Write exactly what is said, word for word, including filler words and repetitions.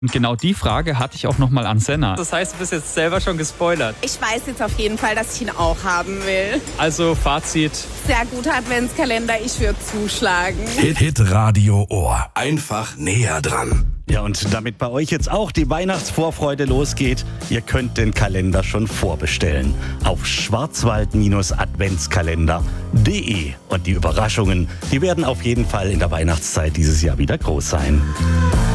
Und genau die Frage hatte ich auch nochmal an Senna. Das heißt, du bist jetzt selber schon gespoilert. Ich weiß jetzt auf jeden Fall, dass ich ihn auch haben will. Also Fazit. Sehr guter Adventskalender, ich würde zuschlagen. Hit, Hit Radio Ohr. Einfach näher dran. Ja, und damit bei euch jetzt auch die Weihnachtsvorfreude losgeht, ihr könnt den Kalender schon vorbestellen auf schwarzwald adventskalender punkt de. Und die Überraschungen, die werden auf jeden Fall in der Weihnachtszeit dieses Jahr wieder groß sein.